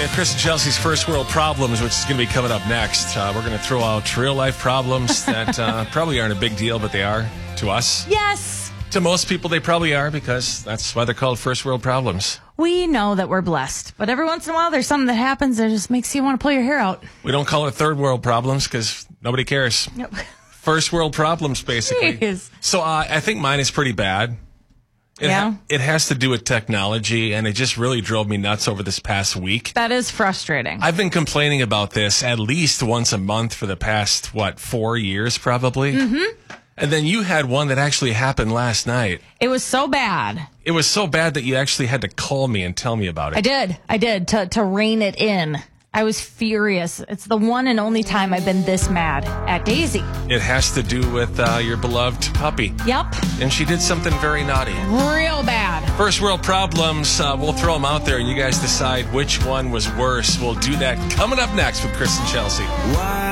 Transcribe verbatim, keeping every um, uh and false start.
We have Chris and Chelsea's First World Problems, which is going to be coming up next. Uh, we're going to throw out real-life problems that uh, probably aren't a big deal, but they are to us. Yes. To most people, they probably are, because that's why they're called First World Problems. We know that we're blessed, but every once in a while there's something that happens that just makes you want to pull your hair out. We don't call it Third World Problems because nobody cares. Yep. First World Problems, basically. Jeez. So uh, I think mine is pretty bad. It Yeah. ha- it has to do with technology, and it just really drove me nuts over this past week. That is frustrating. I've been complaining about this at least once a month for the past, what, four years probably? Mm-hmm. And then you had one that actually happened last night. It was so bad. It was so bad that you actually had to call me and tell me about it. I did. I did to to rein it in. I was furious. It's the one and only time I've been this mad at Daisy. It has to do with uh, your beloved puppy. Yep. And she did something very naughty. Real bad. First World Problems, uh, we'll throw them out there and you guys decide which one was worse. We'll do that coming up next with Chris and Chelsea. Why?